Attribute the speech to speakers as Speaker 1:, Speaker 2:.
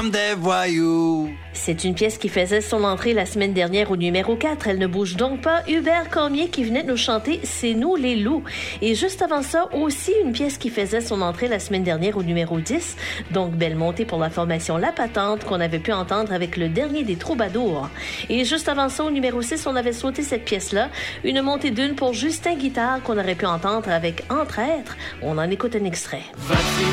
Speaker 1: comme des voyous.
Speaker 2: C'est une pièce qui faisait son entrée la semaine dernière au numéro 4. Elle ne bouge donc pas. Hubert Cormier qui venait de nous chanter « C'est nous les loups ». Et juste avant ça, aussi une pièce qui faisait son entrée la semaine dernière au numéro 10. Donc, belle montée pour la formation La Patente qu'on avait pu entendre avec le dernier des Troubadours. Et juste avant ça, au numéro 6, on avait sauté cette pièce-là. Une montée d'une pour Justin Guitare qu'on aurait pu entendre avec Entre êtres. On en écoute un extrait.